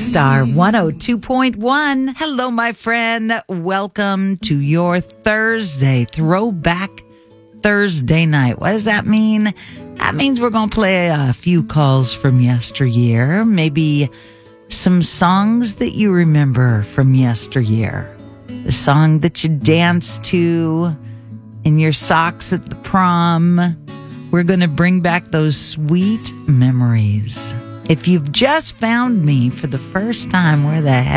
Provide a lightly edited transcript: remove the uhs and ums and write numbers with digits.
Star 102.1. Hello, my friend. Welcome to your Thursday, Throwback Thursday night. What does that mean? That means we're going to play a few calls from yesteryear, maybe some songs that you remember from yesteryear. The song that you danced to in your socks at the prom. We're going to bring back those sweet memories. If you've just found me for the first time, where the heck